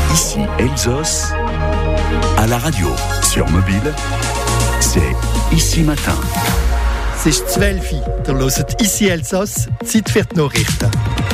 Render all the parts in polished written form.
Ici Elsos, à la radio, sur mobile, c'est Ici Matin. Es ist 12 Uhr. Ihr hört «Ici Elsass», Zeit für die Nachrichten.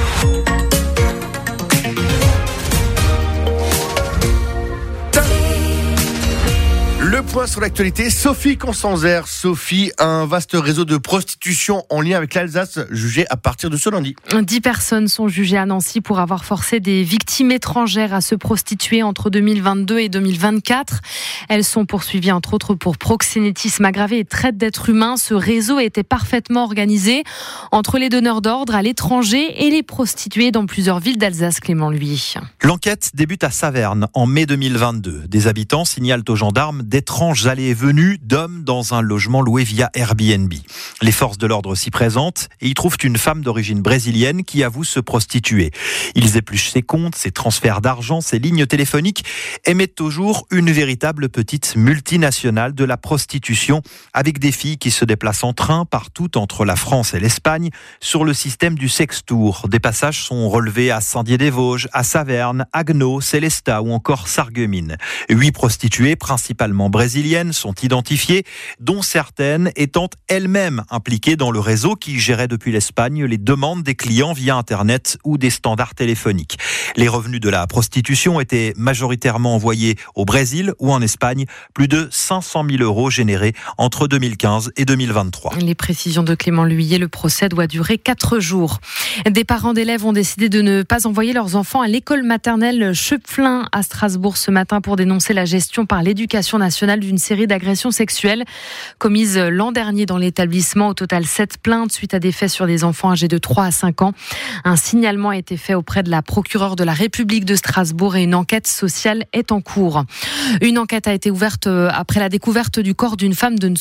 Le point sur l'actualité, Sophie Constanzer. Sophie, un vaste réseau de prostitution en lien avec l'Alsace jugé à partir de ce lundi. 10 personnes sont jugées à Nancy pour avoir forcé des victimes étrangères à se prostituer entre 2022 et 2024. Elles sont poursuivies entre autres pour proxénétisme aggravé et traite d'êtres humains. Ce réseau était parfaitement organisé entre les donneurs d'ordre à l'étranger et les prostituées dans plusieurs villes d'Alsace. Clément, lui. L'enquête débute à Saverne en mai 2022. Des habitants signalent aux gendarmes d'étranges allées et venues d'hommes dans un logement loué via Airbnb. Les forces de l'ordre s'y présentent et y trouvent une femme d'origine brésilienne qui avoue se prostituer. Ils épluchent ses comptes, ses transferts d'argent, ses lignes téléphoniques et mettent au jour une véritable petite multinationale de la prostitution avec des filles qui se déplacent en train partout entre la France et l'Espagne sur le système du sextour. Des passages sont relevés à Saint-Dié-des-Vosges, à Saverne, Haguenau, Célestat ou encore Sarreguemines. 8 prostituées, principalement brésiliennes, sont identifiées, dont certaines étant elles-mêmes impliquées dans le réseau qui gérait depuis l'Espagne les demandes des clients via Internet ou des standards téléphoniques. Les revenus de la prostitution étaient majoritairement envoyés au Brésil ou en Espagne, plus de 500 000 € générés entre 2015 et 2023. Les précisions de Clément Lhuillier, le procès doit durer 4 jours. Des parents d'élèves ont décidé de ne pas envoyer leurs enfants à l'école maternelle Schöpflin à Strasbourg ce matin pour dénoncer la gestion par l'éducation nationale d'une série d'agressions sexuelles commises l'an dernier dans l'établissement. Au total, 7 plaintes suite à des faits sur des enfants âgés de 3 à 5 ans. Un signalement a été fait auprès de la procureure de la République de Strasbourg et une enquête sociale est en cours. Une enquête a été ouverte après la découverte du corps d'une femme de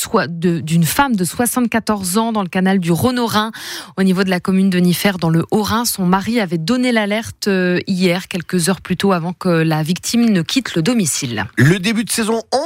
74 ans dans le canal du Rhône-Rhin au niveau de la commune de Niffer dans le Haut-Rhin. Son mari avait donné l'alerte hier, quelques heures plus tôt avant que la victime ne quitte le domicile. Le début de saison